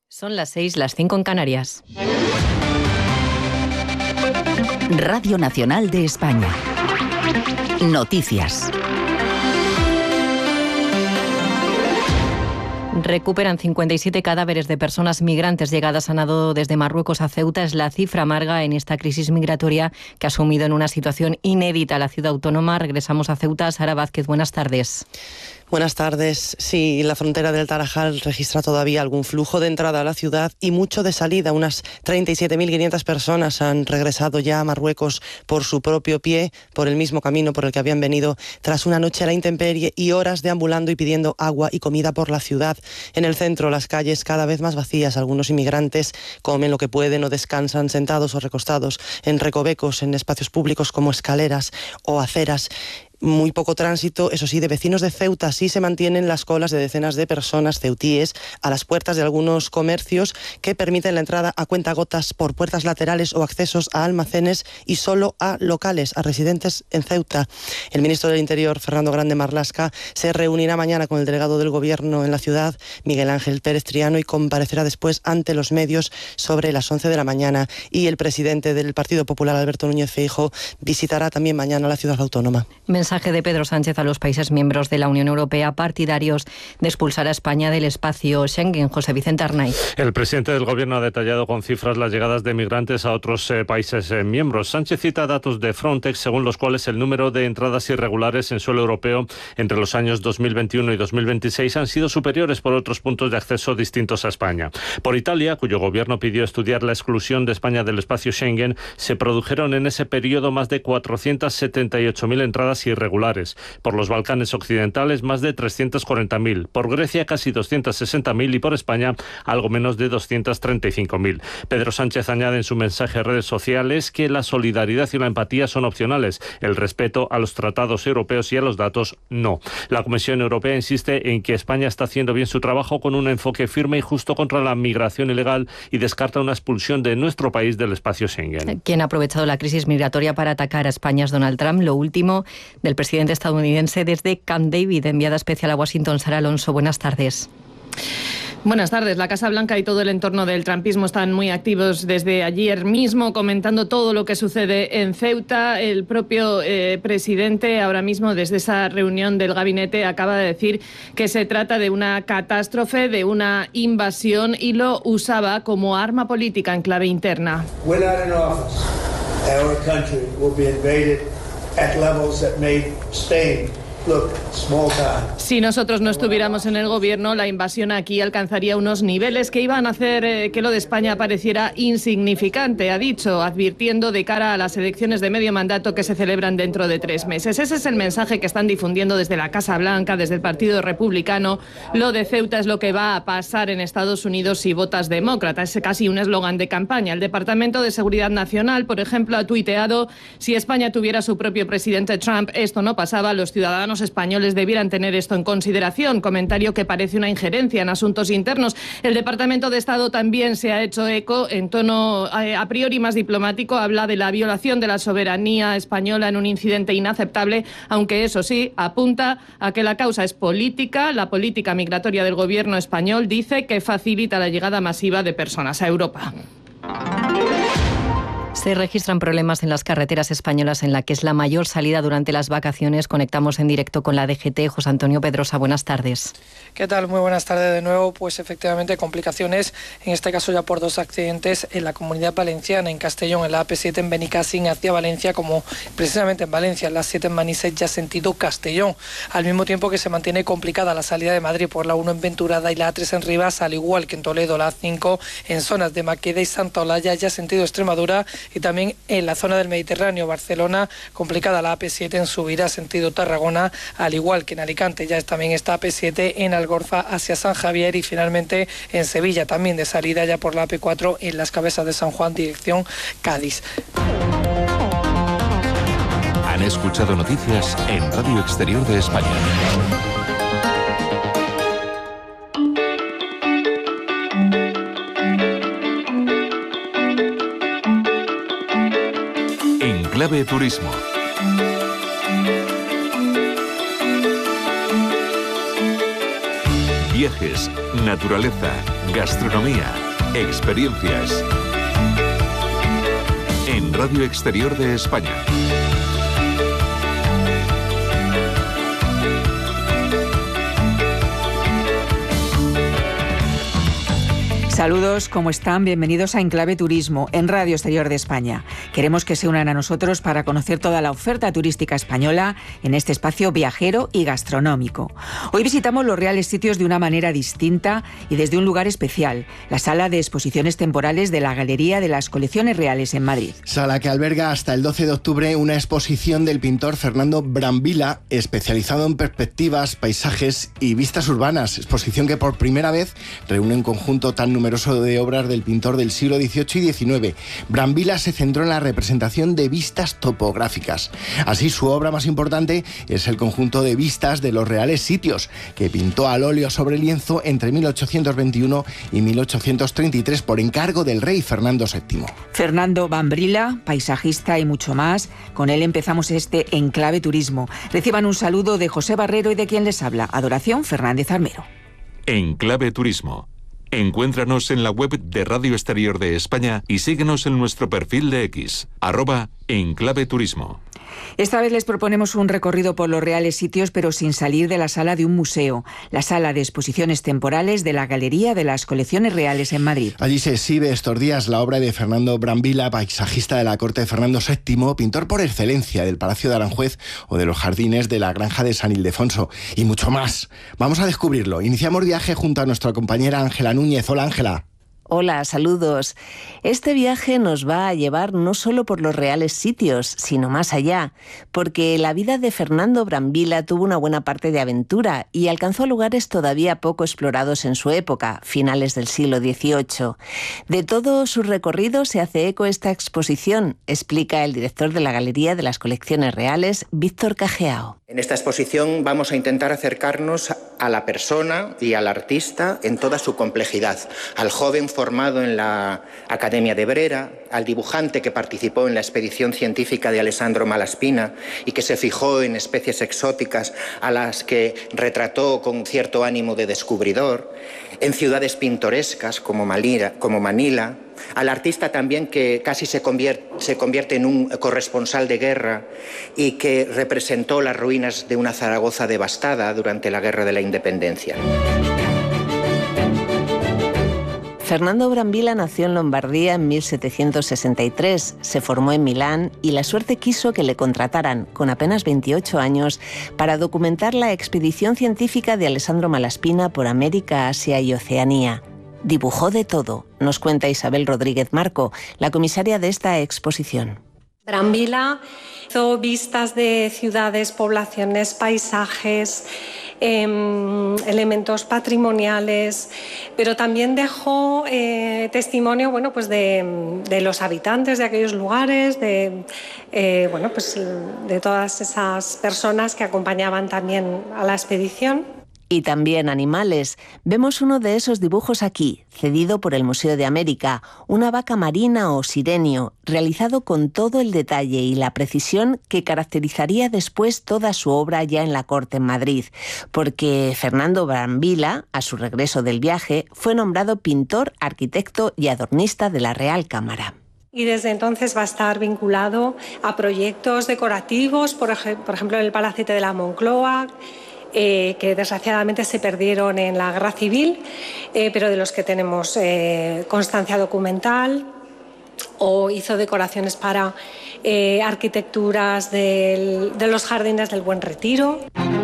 Son las 6, las 5 en Canarias. Radio Nacional de España. Noticias. Recuperan 57 cadáveres de personas migrantes llegadas a nado desde Marruecos a Ceuta. Es la cifra amarga en esta crisis migratoria que ha sumido en una situación inédita a la ciudad autónoma. Regresamos a Ceuta. Sara Vázquez, buenas tardes. Buenas tardes. Sí, la frontera del Tarajal registra todavía algún flujo de entrada a la ciudad y mucho de salida. Unas 37.500 personas han regresado ya a Marruecos por su propio pie, por el mismo camino por el que habían venido, tras una noche a la intemperie y horas deambulando y pidiendo agua y comida por la ciudad. En el centro, las calles cada vez más vacías. Algunos inmigrantes comen lo que pueden o descansan sentados o recostados en recovecos, en espacios públicos como escaleras o aceras. Muy poco tránsito, eso sí, de vecinos de Ceuta. Sí se mantienen las colas de decenas de personas ceutíes a las puertas de algunos comercios que permiten la entrada a cuentagotas por puertas laterales o accesos a almacenes y solo a locales, a residentes en Ceuta. El ministro del Interior, Fernando Grande Marlaska, se reunirá mañana con el delegado del Gobierno en la ciudad, Miguel Ángel Pérez Triano, y comparecerá después ante los medios sobre las 11 de la mañana. Y el presidente del Partido Popular, Alberto Núñez Feijóo, visitará también mañana la ciudad autónoma. Mensaje de Pedro Sánchez a los países miembros de la Unión Europea partidarios de expulsar a España del espacio Schengen. José Vicente Arnaiz. El presidente del Gobierno ha detallado con cifras las llegadas de migrantes a otros países miembros. Sánchez cita datos de Frontex según los cuales el número de entradas irregulares en suelo europeo entre los años 2021 y 2026 han sido superiores por otros puntos de acceso distintos a España. Por Italia, cuyo gobierno pidió estudiar la exclusión de España del espacio Schengen, se produjeron en ese periodo más de 478.000 entradas irregulares. Por los Balcanes occidentales, más de 340.000. Por Grecia, casi 260.000. Y por España, algo menos de 235.000. Pedro Sánchez añade en su mensaje a redes sociales que la solidaridad y la empatía son opcionales. El respeto a los tratados europeos y a los datos, no. La Comisión Europea insiste en que España está haciendo bien su trabajo con un enfoque firme y justo contra la migración ilegal y descarta una expulsión de nuestro país del espacio Schengen. Quien ha aprovechado la crisis migratoria para atacar a España es Donald Trump. Lo último del presidente estadounidense desde Camp David. Enviada especial a Washington, Sara Alonso, buenas tardes. Buenas tardes. La Casa Blanca y todo el entorno del trumpismo están muy activos desde ayer mismo, comentando todo lo que sucede en Ceuta. El propio presidente, ahora mismo desde esa reunión del gabinete, acaba de decir que se trata de una catástrofe, de una invasión, y lo usaba como arma política en clave interna. We're not in office. Our country will be invaded at levels that made Spain look small time. Si nosotros no estuviéramos en el gobierno, la invasión aquí alcanzaría unos niveles que iban a hacer que lo de España pareciera insignificante, ha dicho, advirtiendo de cara a las elecciones de medio mandato que se celebran dentro de 3 meses. Ese es el mensaje que están difundiendo desde la Casa Blanca, desde el Partido Republicano. Lo de Ceuta es lo que va a pasar en Estados Unidos si votas demócrata. Es casi un eslogan de campaña. El Departamento de Seguridad Nacional, por ejemplo, ha tuiteado: si España tuviera su propio presidente Trump, esto no pasaba, los ciudadanos españoles debieran tener esto en consideración. Comentario que parece una injerencia en asuntos internos. El Departamento de Estado también se ha hecho eco en tono a priori más diplomático. Habla de la violación de la soberanía española en un incidente inaceptable, aunque eso sí, apunta a que la causa es política. La política migratoria del gobierno español, dice, que facilita la llegada masiva de personas a Europa. Se registran problemas en las carreteras españolas, en la que es la mayor salida durante las vacaciones. Conectamos en directo con la DGT. José Antonio Pedrosa, buenas tardes. ¿Qué tal? Muy buenas tardes de nuevo. Pues efectivamente complicaciones, en este caso ya por 2 accidentes en la Comunidad Valenciana, en Castellón, en la AP7 en Benicàssim hacia Valencia, como precisamente en Valencia, en la 7 en Manises, ya sentido Castellón. Al mismo tiempo que se mantiene complicada la salida de Madrid por la 1 en Venturada y la A3 en Rivas, al igual que en Toledo, la A5 en zonas de Maqueda y Santa Olalla, ya sentido Extremadura, y también en la zona del Mediterráneo, Barcelona, complicada la AP7 en subida sentido Tarragona, al igual que en Alicante ya también está AP7 en Algorfa hacia San Javier, y finalmente en Sevilla también de salida ya por la AP4 en las Cabezas de San Juan, dirección Cádiz. Han escuchado noticias en Radio Exterior de España. Clave Turismo. Viajes, naturaleza, gastronomía, experiencias. En Radio Exterior de España. Saludos, ¿cómo están? Bienvenidos a Enclave Turismo en Radio Exterior de España. Queremos que se unan a nosotros para conocer toda la oferta turística española en este espacio viajero y gastronómico. Hoy visitamos los reales sitios de una manera distinta y desde un lugar especial, la Sala de Exposiciones Temporales de la Galería de las Colecciones Reales en Madrid. Sala que alberga hasta el 12 de octubre una exposición del pintor Fernando Brambilla, especializado en perspectivas, paisajes y vistas urbanas. Exposición que por primera vez reúne un conjunto tan numeroso de obras del pintor del siglo XVIII y XIX. Brambilla se centró en la representación de vistas topográficas. Así, su obra más importante es el conjunto de vistas de los reales sitios, que pintó al óleo sobre lienzo entre 1821 y 1833 por encargo del rey Fernando VII. Fernando Brambilla, paisajista y mucho más. Con él empezamos este Enclave Turismo. Reciban un saludo de José Barrero y de quien les habla, Adoración Fernández Armero. Enclave Turismo. Encuéntranos en la web de Radio Exterior de España y síguenos en nuestro perfil de X, @Enclave Turismo. Esta vez les proponemos un recorrido por los reales sitios, pero sin salir de la sala de un museo, la Sala de Exposiciones Temporales de la Galería de las Colecciones Reales en Madrid. Allí se exhibe estos días la obra de Fernando Brambilla, paisajista de la corte de Fernando VII, pintor por excelencia del Palacio de Aranjuez o de los jardines de la Granja de San Ildefonso, y mucho más. Vamos a descubrirlo. Iniciamos viaje junto a nuestra compañera Ángela Núñez. Hola, Ángela. Hola, saludos. Este viaje nos va a llevar no solo por los reales sitios, sino más allá, porque la vida de Fernando Brambilla tuvo una buena parte de aventura y alcanzó lugares todavía poco explorados en su época, finales del siglo XVIII. De todo su recorrido se hace eco esta exposición, explica el director de la Galería de las Colecciones Reales, Víctor Cajeao. En esta exposición vamos a intentar acercarnos a la persona y al artista en toda su complejidad, al joven formado en la Academia de Brera, al dibujante que participó en la expedición científica de Alessandro Malaspina y que se fijó en especies exóticas a las que retrató con cierto ánimo de descubridor, en ciudades pintorescas como Manila, al artista también que casi se convierte en un corresponsal de guerra y que representó las ruinas de una Zaragoza devastada durante la Guerra de la Independencia. Fernando Brambilla nació en Lombardía en 1763, se formó en Milán y la suerte quiso que le contrataran, con apenas 28 años, para documentar la expedición científica de Alessandro Malaspina por América, Asia y Oceanía. Dibujó de todo, nos cuenta Isabel Rodríguez Marco, la comisaria de esta exposición. Brambilla hizo vistas de ciudades, poblaciones, paisajes, elementos patrimoniales, pero también dejó testimonio, de los habitantes de aquellos lugares, de todas esas personas que acompañaban también a la expedición. Y también animales. Vemos uno de esos dibujos aquí, cedido por el Museo de América, una vaca marina o sirenio, realizado con todo el detalle y la precisión que caracterizaría después toda su obra ya en la corte en Madrid, porque Fernando Brambilla, a su regreso del viaje, fue nombrado pintor, arquitecto y adornista de la Real Cámara. Y desde entonces va a estar vinculado a proyectos decorativos, por ejemplo en el Palacete de la Moncloa, que desgraciadamente se perdieron en la Guerra Civil, pero de los que tenemos constancia documental, o hizo decoraciones para arquitecturas de los jardines del Buen Retiro.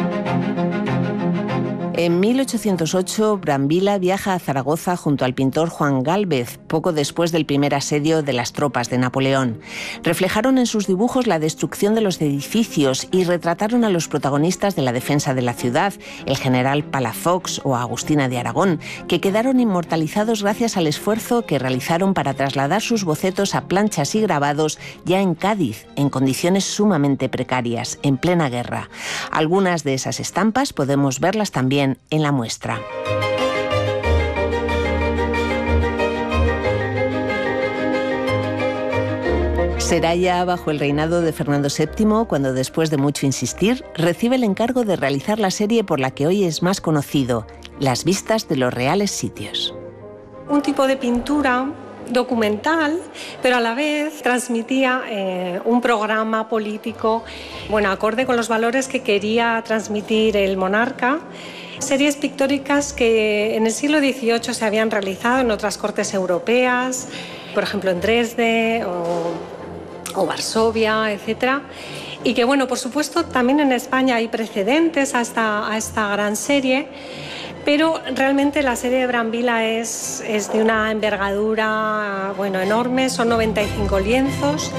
En 1808, Brambilla viaja a Zaragoza junto al pintor Juan Gálvez, poco después del primer asedio de las tropas de Napoleón. Reflejaron en sus dibujos la destrucción de los edificios y retrataron a los protagonistas de la defensa de la ciudad, el general Palafox o Agustina de Aragón, que quedaron inmortalizados gracias al esfuerzo que realizaron para trasladar sus bocetos a planchas y grabados ya en Cádiz, en condiciones sumamente precarias, en plena guerra. Algunas de esas estampas podemos verlas también en la muestra. Será ya bajo el reinado de Fernando VII cuando, después de mucho insistir, recibe el encargo de realizar la serie por la que hoy es más conocido, Las vistas de los reales sitios. Un tipo de pintura documental, pero a la vez transmitía un programa político, acorde con los valores que quería transmitir el monarca. Series pictóricas que en el siglo XVIII se habían realizado en otras cortes europeas, por ejemplo en Dresde o Varsovia, etc. Y que, por supuesto, también en España hay precedentes a esta gran serie, pero realmente la serie de Brambilla es de una envergadura enorme, son 95 lienzos.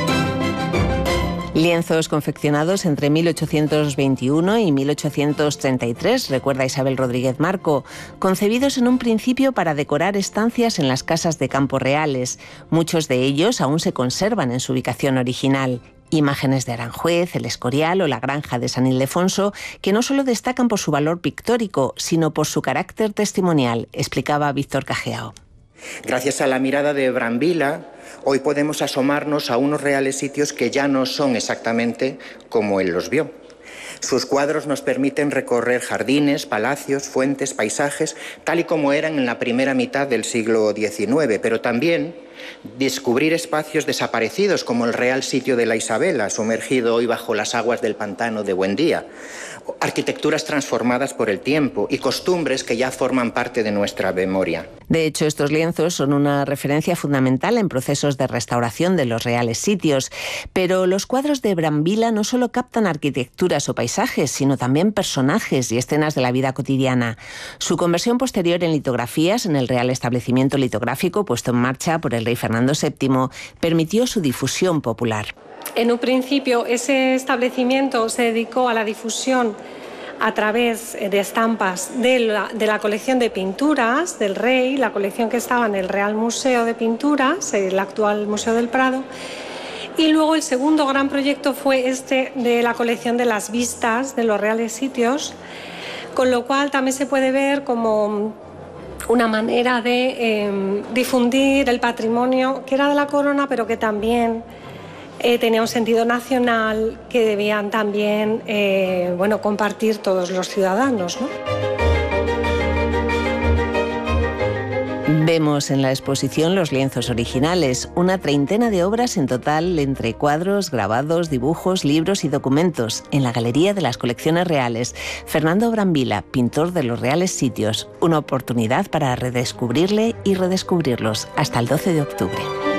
Lienzos confeccionados entre 1821 y 1833, recuerda Isabel Rodríguez Marco, concebidos en un principio para decorar estancias en las casas de campo reales. Muchos de ellos aún se conservan en su ubicación original. Imágenes de Aranjuez, El Escorial o la granja de San Ildefonso, que no solo destacan por su valor pictórico, sino por su carácter testimonial, explicaba Víctor Cajeao. Gracias a la mirada de Brambilla, hoy podemos asomarnos a unos reales sitios que ya no son exactamente como él los vio. Sus cuadros nos permiten recorrer jardines, palacios, fuentes, paisajes, tal y como eran en la primera mitad del siglo XIX, pero también descubrir espacios desaparecidos como el Real Sitio de la Isabela, sumergido hoy bajo las aguas del pantano de Buendía, arquitecturas transformadas por el tiempo y costumbres que ya forman parte de nuestra memoria. De hecho, estos lienzos son una referencia fundamental en procesos de restauración de los reales sitios, pero los cuadros de Brambilla no solo captan arquitecturas o paisajes, sino también personajes y escenas de la vida cotidiana. Su conversión posterior en litografías en el Real Establecimiento Litográfico, puesto en marcha por el rey Fernando VII, permitió su difusión popular. En un principio, ese establecimiento se dedicó a la difusión a través de estampas de la colección de pinturas del rey, la colección que estaba en el Real Museo de Pinturas, el actual Museo del Prado. Y luego el segundo gran proyecto fue de la colección de las vistas de los reales sitios, con lo cual también se puede ver como una manera de difundir el patrimonio que era de la corona, pero que también tenía un sentido nacional que debían también compartir todos los ciudadanos, ¿no? Vemos en la exposición los lienzos originales, una treintena de obras en total entre cuadros, grabados, dibujos, libros y documentos, en la Galería de las Colecciones Reales. Fernando Brambilla, pintor de los reales sitios, una oportunidad para redescubrirle y redescubrirlos hasta el 12 de octubre.